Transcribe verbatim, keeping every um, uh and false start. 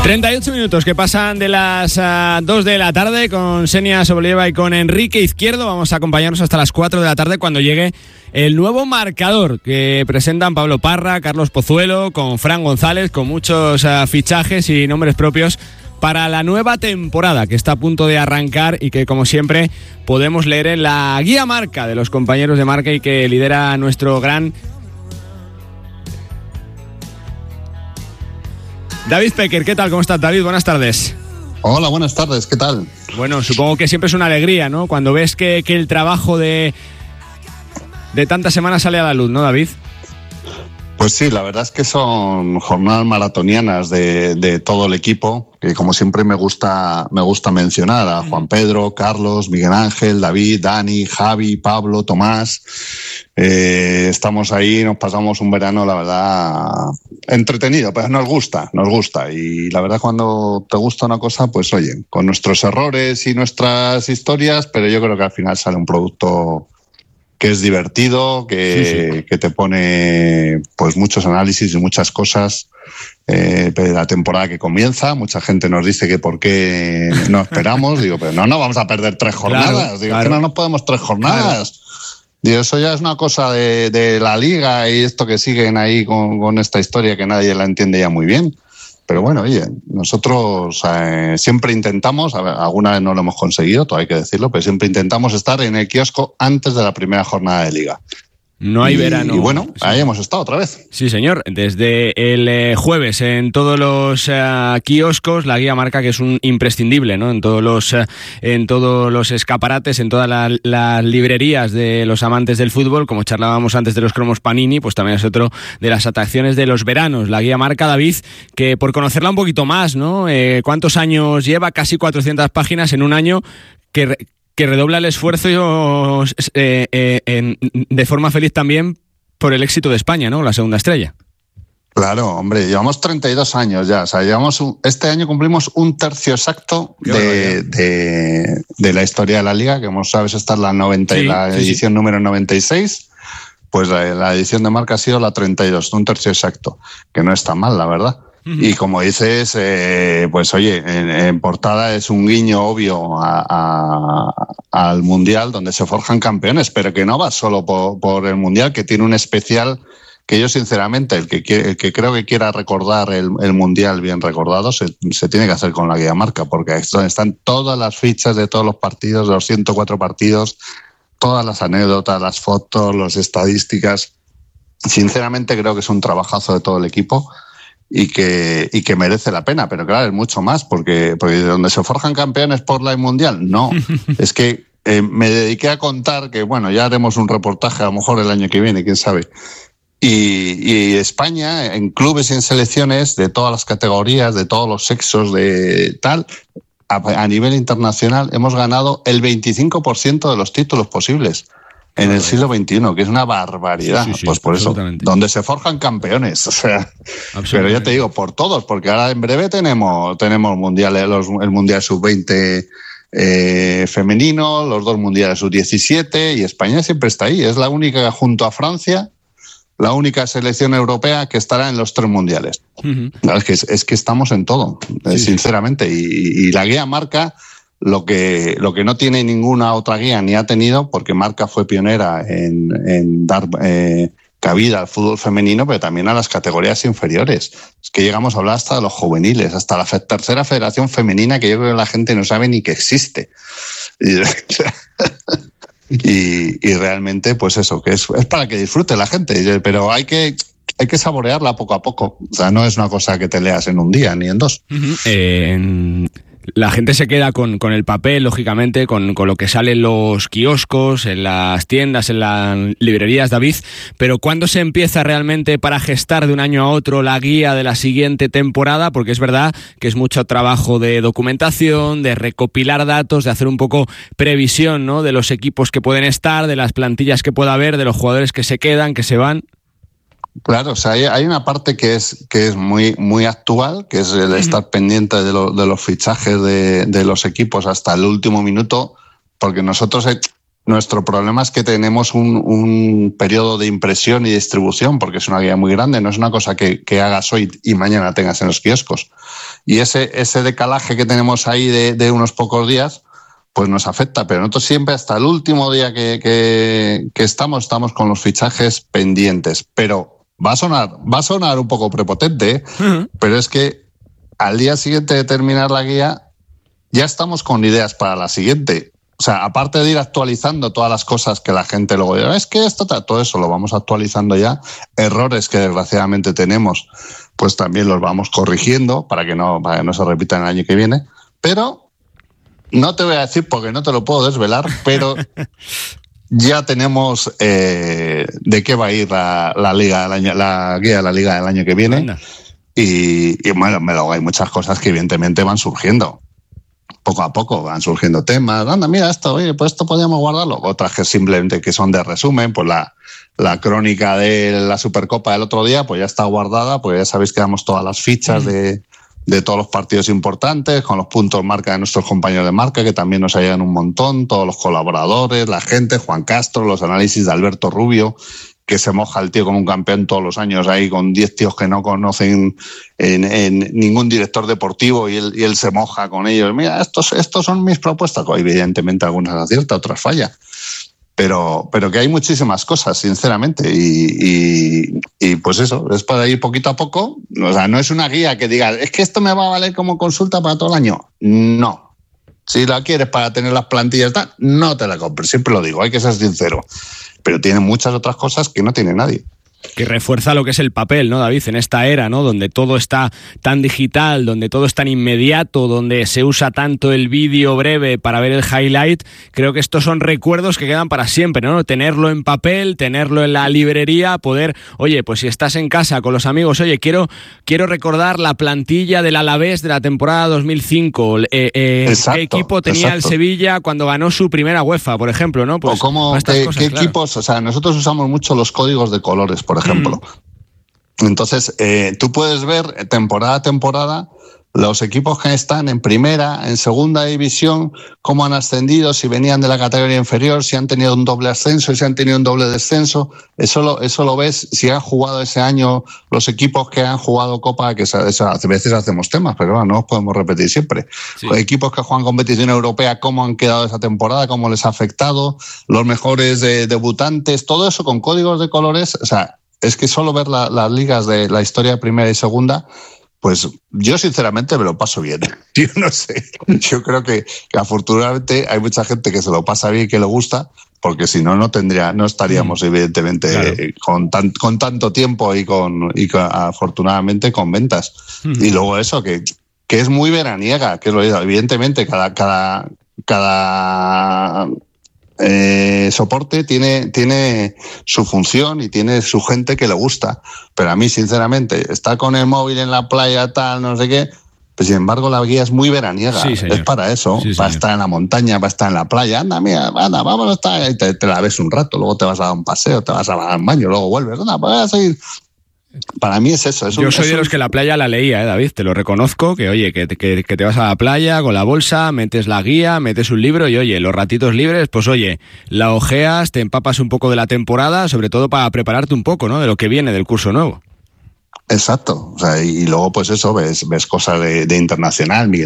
treinta y ocho minutos que pasan de las uh, dos de la tarde con Xenia Soboleva y con Enrique Izquierdo. Vamos a acompañarnos hasta las cuatro de la tarde cuando llegue el nuevo marcador que presentan Pablo Parra, Carlos Pozuelo, con Fran González, con muchos uh, fichajes y nombres propios para la nueva temporada que está a punto de arrancar y que, como siempre, podemos leer en la guía marca de los compañeros de marca y que lidera nuestro gran David Pecker. ¿Qué tal? ¿Cómo estás, David? Buenas tardes. Hola, buenas tardes. ¿Qué tal? Bueno, supongo que siempre es una alegría, ¿no? Cuando ves que, que el trabajo de, de tantas semanas sale a la luz, ¿no, David? Pues sí, la verdad es que son jornadas maratonianas de, de todo el equipo, que como siempre me gusta, me gusta mencionar a Juan Pedro, Carlos, Miguel Ángel, David, Dani, Javi, Pablo, Tomás. Eh, estamos ahí, nos pasamos un verano, la verdad, entretenido, pero nos gusta, nos gusta. Y la verdad, cuando te gusta una cosa, pues oye, con nuestros errores y nuestras historias, pero yo creo que al final sale un producto que es divertido, que, sí, sí. que te pone pues muchos análisis y muchas cosas eh, de la temporada que comienza. Mucha gente nos dice que por qué no esperamos. Digo, pero no, no vamos a perder tres jornadas. Claro, Digo, claro. que no nos podemos tres jornadas. Claro. Digo, eso ya es una cosa de, de la liga y esto que siguen ahí con, con esta historia que nadie la entiende ya muy bien. Pero bueno, oye, nosotros eh, siempre intentamos, a ver, alguna vez no lo hemos conseguido, todo hay que decirlo, pero siempre intentamos estar en el kiosco antes de la primera jornada de liga. No hay y, verano. Y bueno, sí. ahí hemos estado otra vez. Sí, señor. Desde el eh, jueves en todos los uh, kioscos, la guía marca que es un imprescindible, ¿no? En todos los uh, en todos los escaparates, en todas las la librerías de los amantes del fútbol, como charlábamos antes de los cromos Panini, pues también es otro de las atracciones de los veranos. La guía marca, David, que por conocerla un poquito más, ¿no? Eh, ¿Cuántos años lleva? Casi cuatrocientas páginas en un año que... Re- que redobla el esfuerzo eh, eh, en, de forma feliz también por el éxito de España, ¿no? La segunda estrella. Claro, hombre, llevamos treinta y dos años ya, o sea, llevamos un, este año cumplimos un tercio exacto de, de, de la historia de la Liga, que como sabes, esta es la, noventa, sí, la sí, edición sí. número noventa y seis, pues la, la edición de marca ha sido la treinta y dos, un tercio exacto, que no está mal, la verdad. Y como dices, eh, pues oye, en, en portada es un guiño obvio a, a, al Mundial donde se forjan campeones, pero que no va solo por, por el Mundial, que tiene un especial que yo sinceramente, el que, el que creo que quiera recordar el, el Mundial bien recordado, se, se tiene que hacer con la guía marca, porque están todas las fichas de todos los partidos, de los ciento cuatro partidos, todas las anécdotas, las fotos, las estadísticas. Sinceramente creo que es un trabajazo de todo el equipo. Y que, y que merece la pena, pero claro, es mucho más, porque, porque donde se forjan campeones por la Mundial, no. Es que eh, me dediqué a contar que, bueno, ya haremos un reportaje a lo mejor el año que viene, quién sabe. Y, y España, en clubes y en selecciones de todas las categorías, de todos los sexos, de tal, a, a nivel internacional, hemos ganado el veinticinco por ciento de los títulos posibles. En el siglo veintiuno, que es una barbaridad. Sí, sí, sí, pues por eso, donde se forjan campeones. O sea, pero ya te digo, por todos, porque ahora en breve tenemos, tenemos mundiales, los, el Mundial sub veinte eh, femenino, los dos mundiales sub diecisiete, y España siempre está ahí. Es la única, junto a Francia, la única selección europea que estará en los tres mundiales. Uh-huh. Es que, es que estamos en todo, sí, sinceramente. Sí. Y, y la guía marca lo que, lo que no tiene ninguna otra guía ni ha tenido, porque Marca fue pionera en, en dar eh, cabida al fútbol femenino, pero también a las categorías inferiores. Es que llegamos a hablar hasta de los juveniles, hasta la fe- tercera federación femenina, que yo creo que la gente no sabe ni que existe. Y, y, y realmente, pues eso, que es, es para que disfrute la gente, pero hay que... Hay que saborearla poco a poco. O sea, no es una cosa que te leas en un día ni en dos. Uh-huh. Eh, en... La gente se queda con, con el papel, lógicamente, con, con lo que sale en los kioscos, en las tiendas, en las librerías, David, pero ¿cuándo se empieza realmente para gestar de un año a otro la guía de la siguiente temporada? Porque es verdad que es mucho trabajo de documentación, de recopilar datos, de hacer un poco previsión, ¿no?, de los equipos que pueden estar, de las plantillas que pueda haber, de los jugadores que se quedan, que se van. Claro, o sea, hay, hay una parte que es que es muy muy actual, que es el estar uh-huh. pendiente de, lo, de los fichajes de, de los equipos hasta el último minuto, porque nosotros nuestro problema es que tenemos un, un periodo de impresión y distribución, porque es una guía muy grande, no es una cosa que, que hagas hoy y mañana tengas en los kioscos. Y ese, ese decalaje que tenemos ahí de, de unos pocos días, pues nos afecta, pero nosotros siempre hasta el último día que, que, que estamos, estamos con los fichajes pendientes. Pero va a sonar, va a sonar un poco prepotente, ¿eh? Uh-huh. Pero es que al día siguiente de terminar la guía, ya estamos con ideas para la siguiente. O sea, aparte de ir actualizando todas las cosas que la gente luego dirá, es que esto, todo eso lo vamos actualizando ya. Errores que desgraciadamente tenemos, pues también los vamos corrigiendo para que no, para que no se repitan el año que viene. Pero no te voy a decir porque no te lo puedo desvelar, pero ya tenemos eh, de qué va a ir la, la liga del año, la guía de la liga del año que viene. Y, y bueno, luego hay muchas cosas que evidentemente van surgiendo. Poco a poco van surgiendo temas. Anda, mira esto, oye, pues esto podríamos guardarlo. Otras que simplemente que son de resumen, pues la, la crónica de la Supercopa del otro día, pues ya está guardada, pues ya sabéis que damos todas las fichas mm. de, de todos los partidos importantes, con los puntos marca de nuestros compañeros de marca, que también nos ayudan un montón, todos los colaboradores, la gente, Juan Castro, los análisis de Alberto Rubio, que se moja el tío como un campeón todos los años ahí con diez tíos que no conocen en, en ningún director deportivo y él, y él se moja con ellos. Mira, estos, estos son mis propuestas. Evidentemente algunas acierta, otras falla. Pero, pero que hay muchísimas cosas, sinceramente. Y, y, y pues eso, es para ir poquito a poco. O sea, no es una guía que diga, es que esto me va a valer como consulta para todo el año. No. Si la quieres para tener las plantillas, no te la compres. Siempre lo digo, hay que ser sincero. Pero tiene muchas otras cosas que no tiene nadie. Que refuerza lo que es el papel, ¿no, David? En esta era, ¿no? Donde todo está tan digital, donde todo es tan inmediato, donde se usa tanto el vídeo breve para ver el highlight, creo que estos son recuerdos que quedan para siempre, ¿no? Tenerlo en papel, tenerlo en la librería, poder, oye, pues si estás en casa con los amigos, oye, quiero, quiero recordar la plantilla del Alavés de la temporada dos mil cinco, eh, eh, exacto, qué equipo tenía exacto. el Sevilla cuando ganó su primera UEFA, por ejemplo, ¿no? Pues, o cómo, qué, cosas, qué claro. equipos, o sea, nosotros usamos mucho los códigos de colores, por ejemplo. Mm. Entonces, eh, tú puedes ver temporada a temporada los equipos que están en primera, en segunda división, cómo han ascendido, si venían de la categoría inferior, si han tenido un doble ascenso, si han tenido un doble descenso. Eso lo, eso lo ves si han jugado ese año los equipos que han jugado Copa, que eso, eso, a veces hacemos temas, pero bueno, no los podemos repetir siempre. Sí. Los equipos que juegan competición europea, cómo han quedado esa temporada, cómo les ha afectado, los mejores de, debutantes, todo eso con códigos de colores. O sea, es que solo ver la, las ligas de la historia de primera y segunda, pues yo sinceramente me lo paso bien. Yo no sé, yo creo que, que afortunadamente hay mucha gente que se lo pasa bien y que le gusta, porque si no, no tendría, no estaríamos evidentemente claro. con, tan, con tanto tiempo y con, y con, afortunadamente con ventas. Uh-huh. Y luego eso, que, que es muy veraniega, que es lo digo, evidentemente cada, cada, cada Eh, soporte tiene, tiene su función y tiene su gente que le gusta, pero a mí sinceramente estar con el móvil en la playa tal, no sé qué, pues sin embargo la guía es muy veraniega, sí, es para eso, sí, para estar en la montaña, para estar en la playa, anda mira, anda, vámonos, está, y te, te la ves un rato, luego te vas a dar un paseo, te vas a dar un baño, luego vuelves, anda, pues a seguir. Para mí es eso. Es un, Yo soy es de un... los que la playa la leía, ¿eh, David? Te lo reconozco, que oye, que, que, que te vas a la playa con la bolsa, metes la guía, metes un libro y oye, los ratitos libres, pues oye, la ojeas, te empapas un poco de la temporada, sobre todo para prepararte un poco, ¿no? De lo que viene del curso nuevo. Exacto. O sea, y luego pues eso, ves, ves cosas de, de internacional, Miguel